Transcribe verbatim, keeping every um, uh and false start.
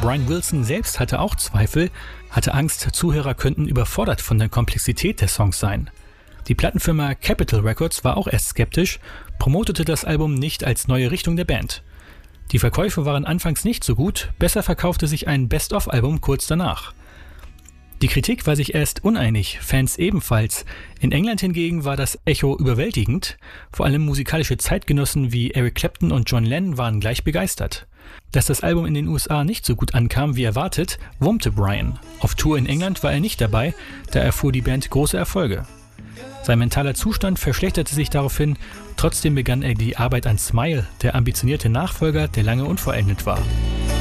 Brian Wilson selbst hatte auch Zweifel, hatte Angst, Zuhörer könnten überfordert von der Komplexität der Songs sein. Die Plattenfirma Capitol Records war auch erst skeptisch, promotete das Album nicht als neue Richtung der Band. Die Verkäufe waren anfangs nicht so gut, besser verkaufte sich ein Best-of-Album kurz danach. Die Kritik war sich erst uneinig, Fans ebenfalls. In England hingegen war das Echo überwältigend, vor allem musikalische Zeitgenossen wie Eric Clapton und John Lennon waren gleich begeistert. Dass das Album in den U S A nicht so gut ankam wie erwartet, wurmte Brian. Auf Tour in England war er nicht dabei, da erfuhr die Band große Erfolge. Sein mentaler Zustand verschlechterte sich daraufhin, trotzdem begann er die Arbeit an Smile, der ambitionierte Nachfolger, der lange unvollendet war.